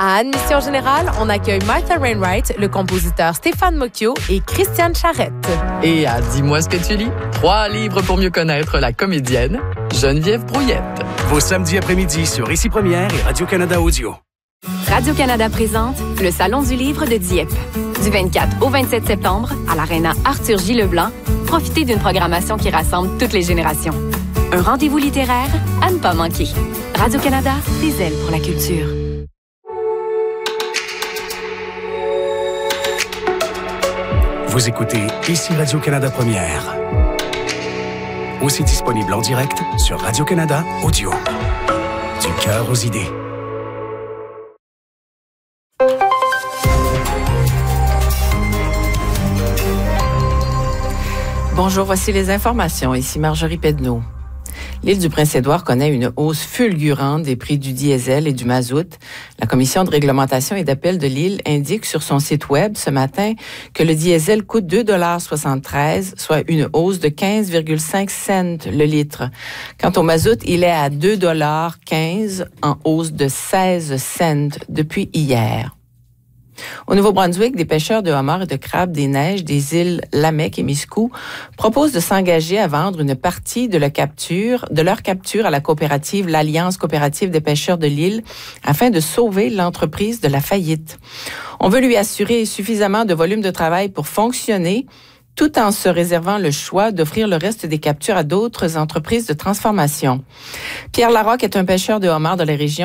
À Admission Générale, on accueille Martha Wainwright, le compositeur Stéphane Mocchio et Christiane Charette. Et à Dis-moi ce que tu lis, 3 livres pour mieux connaître la comédienne Geneviève Brouillette. Vos samedis après-midi sur Ici Première et Radio-Canada Audio. Radio-Canada présente le Salon du livre de Dieppe. Du 24 au 27 septembre, à l'Aréna Arthur J. Leblanc, profitez d'une programmation qui rassemble toutes les générations. Un rendez-vous littéraire à ne pas manquer. Radio-Canada, des ailes pour la culture. Vous écoutez Ici Radio-Canada Première. Aussi disponible en direct sur Radio-Canada Audio. Du cœur aux idées. Bonjour, voici les informations. Ici Marjorie Pedneau. L'île du Prince-Édouard connaît une hausse fulgurante des prix du diesel et du mazout. La Commission de réglementation et d'appel de l'île indique sur son site web ce matin que le diesel coûte 2,73 $, soit une hausse de 15,5 cents le litre. Quant au mazout, il est à 2,15 $, en hausse de 16 cents depuis hier. Au Nouveau-Brunswick, des pêcheurs de homards et de crabes des neiges des îles Lamec et Miscou proposent de s'engager à vendre une partie de leur capture à la coopérative l'Alliance coopérative des pêcheurs de l'île afin de sauver l'entreprise de la faillite. On veut lui assurer suffisamment de volume de travail pour fonctionner, tout en se réservant le choix d'offrir le reste des captures à d'autres entreprises de transformation. Pierre Larocque est un pêcheur de homards de la région